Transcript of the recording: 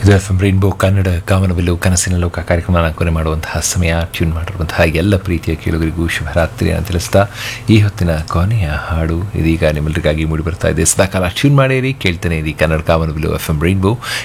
ಇದು F M rainbow Kannada ಕಾಮನಬಿಲ್ಲು ಕನಸಿನ ಲೋಕ ಕಾರ್ಯಕ್ರಮನ ಕೊನೆ ಮಾಡುವಂತಹ ಸಮಯ. ಟ್ಯೂನ್ ಮಾಡಿರುವಂತಹ ಎಲ್ಲ ಪ್ರೀತಿಯ ಕೇಳುಗರಿಗೂ ಶುಭರಾತ್ರಿಯನ್ನು ತಿಳಿಸ್ತಾ ಈ ಹೊತ್ತಿನ ಕೊನೆಯ ಹಾಡು ಇದೀಗ ನಿಮ್ಮೆಲ್ಲರಿಗಾಗಿ ಮೂಡಿ ಬರ್ತಾ ಇದೆ. ಸದಾಕಾಲ ಟ್ಯೂನ್ ಮಾಡಿರಿ, ಕೇಳ್ತಾನೆ ಇರಿ ಕನ್ನಡ ಕಾಮನಬಿಲ್ಲು ಎಫ್ ಎಂ ರೈನ್ಬೋ.